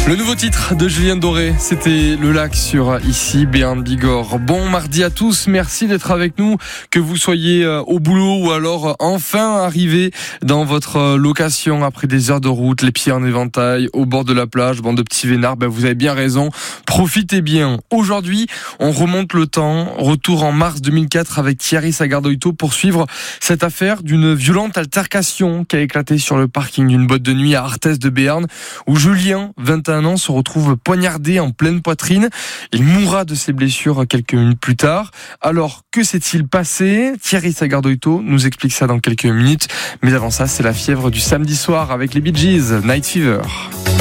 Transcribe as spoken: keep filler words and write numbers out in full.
Le nouveau titre de Julien Doré, c'était Le Lac sur ici Béarn Bigorre. Bon mardi à tous, merci d'être avec nous, que vous soyez au boulot ou alors enfin arrivé dans votre location après des heures de route, les pieds en éventail, au bord de la plage, bande de petits vénards, ben vous avez bien raison, profitez bien. Aujourd'hui, on remonte le temps, retour en mars deux mille quatre avec Thierry Sagardoito pour suivre cette affaire d'une violente altercation qui a éclaté sur le parking d'une boîte de nuit à Arthès de Béarn, où Julien, vingt et un ans, se retrouve poignardé en pleine poitrine. Il mourra de ses blessures quelques minutes plus tard. Alors, que s'est-il passé ? Thierry Sagardoito nous explique ça dans quelques minutes. Mais avant ça, c'est la fièvre du samedi soir avec les Bee Gees, Night Fever.